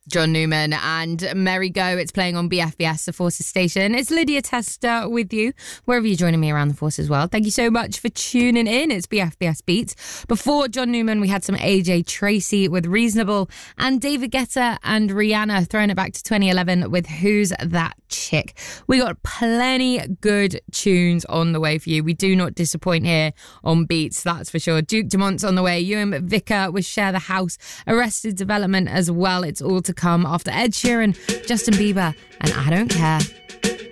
John Newman and Merry Go. It's playing on BFBS, the Forces station. It's Lydia Tester with you, wherever you're joining me around the Forces world. Thank you so much for tuning in. It's BFBS Beats. Before John Newman, we had some AJ Tracy with Reasonable and David Guetta and Rihanna throwing it back to 2011 with Who's That Chick. We got plenty good tunes on the way for you. We do not disappoint here on Beats, that's for sure. Duke Dumont's on the way. Ewan McVicker with Share the House. Arrested Development as well. It's all to come after Ed Sheeran, Justin Bieber, and I Don't Care.